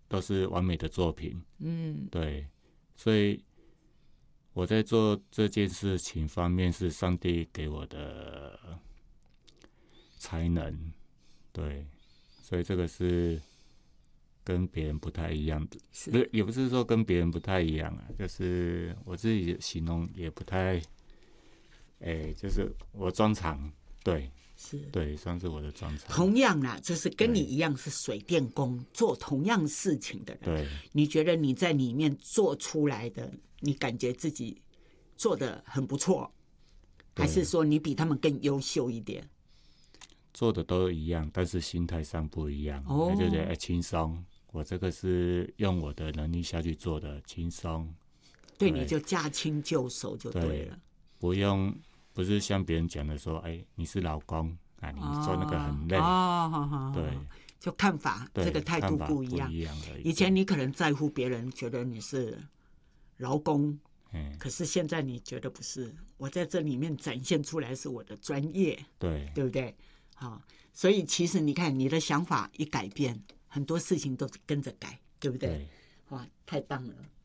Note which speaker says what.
Speaker 1: 都是完美的作品。对，所以我在做这件事情方面是上帝给我的才能，对，所以这个是跟别人不太一样的，也不是说跟别人不太一样啊，就是我自己形容也不太，就是我专长，对，对，算是我的专长。
Speaker 2: 同样啦，就是跟你一样是水电工，做同样事情的人，
Speaker 1: 对，
Speaker 2: 你觉得你在里面做出来的，你感觉自己做得很不错，还是说你比他们更优秀一点？
Speaker 1: 做的都一样，但是心态上不一样，就觉得轻松。我这个是用我的能力下去做的，轻松。
Speaker 2: 对，你就驾轻就熟就对了，
Speaker 1: 不是像别人讲的说，你是老公啊，你做那个很累。对，
Speaker 2: 就看法这个态度不一样。以前你可能在乎别人觉得你是劳工。可是现在你觉得不是，我在这里面展现出来是我的专业，对不对？所以其实你看你的想法一改变，很多事情都跟着改，对不对？哇，太棒了。